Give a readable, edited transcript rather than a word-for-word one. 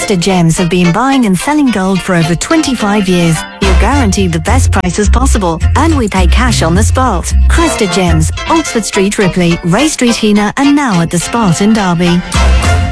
Cresta Gems have been buying and selling gold for over 25 years. You're guaranteed the best prices possible, and we pay cash on the spot. Cresta Gems, Oxford Street, Ripley, Ray Street, Heanor, and now at the Spot in Derby.